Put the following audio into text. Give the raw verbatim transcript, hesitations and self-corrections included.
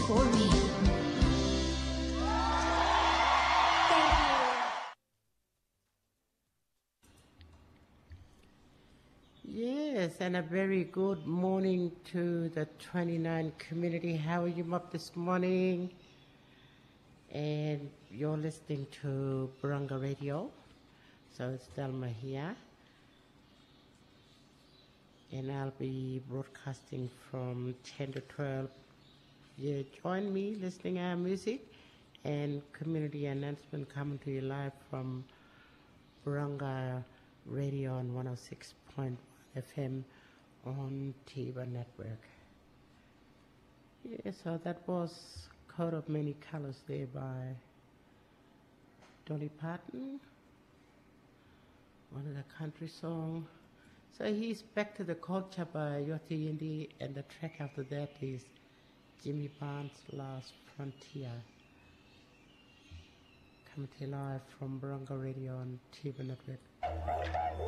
for me. Thank you. Yes, and a very good morning to the twenty-nine community. How are you up this morning? And you're listening to Barunga Radio. So it's Delma here. And I'll be broadcasting from ten to twelve. Yeah, join me listening our music and community announcement coming to you live from Barunga Radio on one oh six point one F M on Tiva Network. Yeah, so that was Coat of Many Colors there by Dolly Parton, one of the country song. So he's Back to the Culture by Yoti Indi, and the track after that is Jimmy Barnes' Last Frontier. Coming to you live from Barunga Radio on Tiva Network.